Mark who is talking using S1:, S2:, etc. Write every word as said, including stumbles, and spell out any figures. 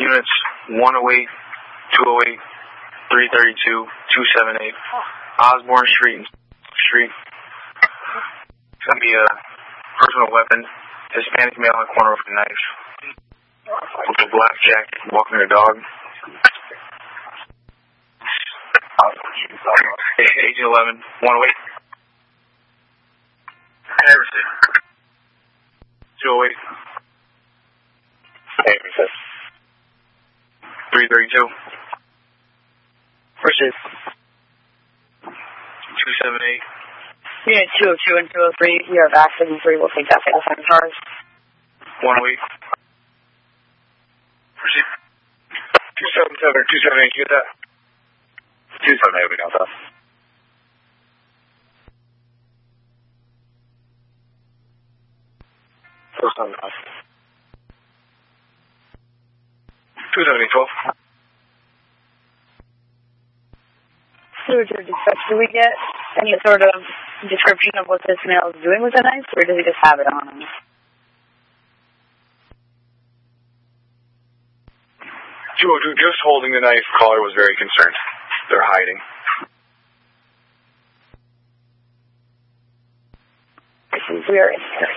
S1: Units one oh eight, two oh eight, three thirty-two, two seventy-eight, Osborne Street. Street. It's going to be a personal weapon, Hispanic male in the corner with a knife, with a black jacket, walking a dog. Agent eleven, one oh eight. Harrison. two oh eight. Harrison. three thirty-two.
S2: Pursuit.
S1: two seventy-eight.
S2: Unit two oh two and two oh three, we are back seven three, we'll take that fatal seven cars.
S1: one oh eight. Proceed. two seven seven, two seven eight, you get that? two seven eight, we got that. First on the house. two seven eight, twelve.
S2: Through to dispatch, do we get any sort of description of what this male is doing with the knife, or does he just have it on him?
S1: two oh two, just holding the knife. Caller was very concerned. They're hiding.
S2: We are in here.